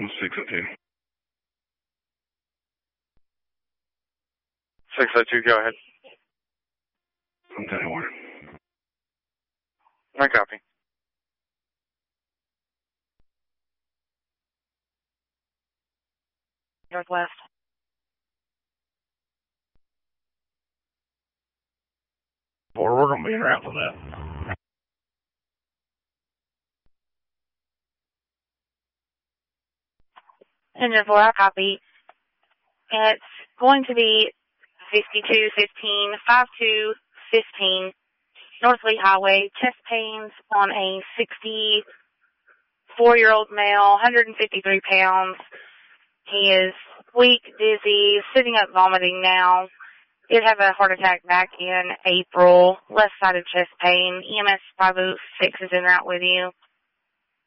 602. 602, go ahead. Okay, order. I copy. Northwest. Or we're going to be in route for that. Engine 4, I copy. It's going to be 5215, 5215, North Lee Highway, chest pains on a 64-year-old male, 153 pounds. He is weak, dizzy, sitting up vomiting now. Did have a heart attack back in April, left-sided chest pain. EMS 506 is en route with you.